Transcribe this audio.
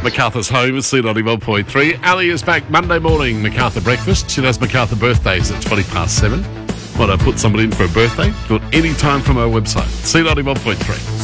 MacArthur's home is C91.3. Ali is back Monday morning, MacArthur breakfast. She does MacArthur birthdays at 7:20. Might I put somebody in for a birthday? Do it any time from our website, C91.3.